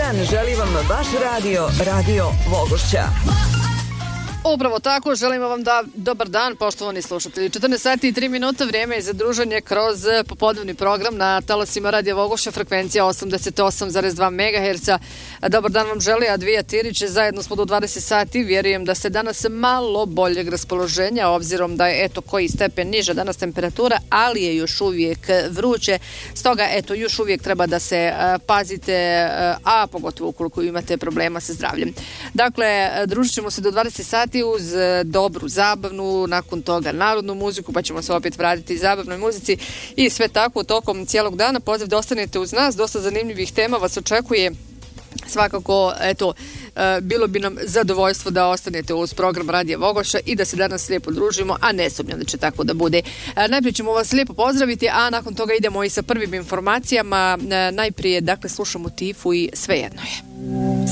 dan želi vam vaš Radio Vogošća. Upravo tako, želimo vam dobar dan, poštovani slušatelji. 14 sati i 3 minuta, vrijeme je za druženje kroz popodnevni program na talasima Radija Vogošća, frekvencija 88,2 MHz. Dobar dan vam želi Advija Tirić, zajedno smo do 20 sati. Vjerujem da ste danas malo boljeg raspoloženja, obzirom da je koji stepen niža danas temperatura, ali je još uvijek vruće. Stoga još uvijek treba da se pazite, a pogotovo ukoliko imate problema sa zdravljem. Dakle, družit ćemo se do 20 sati uz dobru zabavnu, nakon toga narodnu muziku, pa ćemo se opet vratiti zabavnoj muzici i sve tako tokom cijelog dana. Poziv da ostanete uz nas, dosta zanimljivih tema vas očekuje. Svakako, bilo bi nam zadovoljstvo da ostanete uz program Radija Vogošća i da se danas lijepo družimo, a ne sumnjam da će tako da bude. Najprije ćemo vas lijepo pozdraviti, a nakon toga idemo i sa prvim informacijama. Najprije, slušamo Tifu i Svejedno je.